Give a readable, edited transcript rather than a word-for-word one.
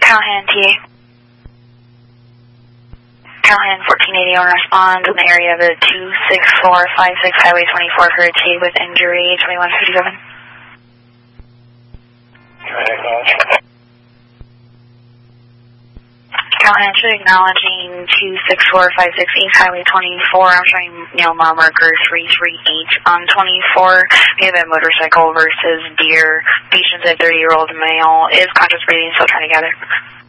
Callahan, TA. Callahan, 1480 on respond in the area of the 26456 Highway 24 for a TA with injury 2157. Callahan, acknowledging 26456 East Highway 24. I'm showing Neil mile marker 338 on 24. We have a motorcycle versus deer. Patient's a 30-year-old male. Is conscious breathing, still trying to gather.